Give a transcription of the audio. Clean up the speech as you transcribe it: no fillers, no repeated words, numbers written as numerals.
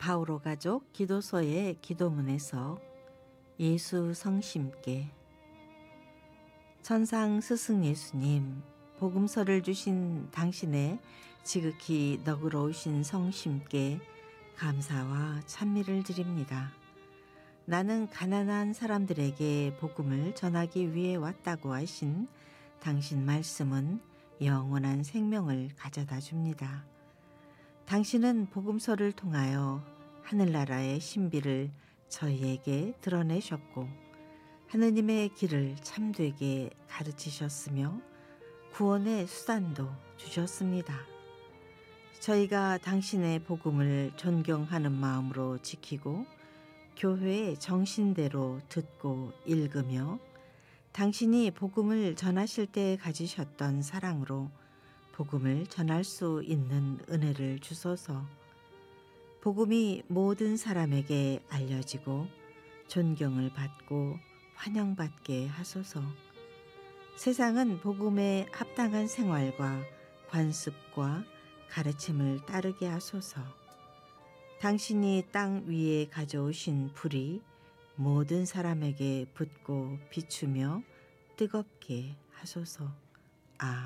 바오로 가족 기도소의 기도문에서 예수 성심께. 천상 스승 예수님, 복음서를 주신 당신의 지극히 너그러우신 성심께 감사와 찬미를 드립니다. 나는 가난한 사람들에게 복음을 전하기 위해 왔다고 하신 당신 말씀은 영원한 생명을 가져다 줍니다. 당신은 복음서를 통하여 하늘나라의 신비를 저희에게 드러내셨고 하느님의 길을 참되게 가르치셨으며 구원의 수단도 주셨습니다. 저희가 당신의 복음을 존경하는 마음으로 지키고 교회의 정신대로 듣고 읽으며 당신이 복음을 전하실 때 가지셨던 사랑으로 복음을 전할 수 있는 은혜를 주소서. 복음이 모든 사람에게 알려지고 존경을 받고 환영받게 하소서. 세상은 복음에 합당한 생활과 관습과 가르침을 따르게 하소서. 당신이 땅 위에 가져오신 불이 모든 사람에게 붙고 비추며 뜨겁게 하소서.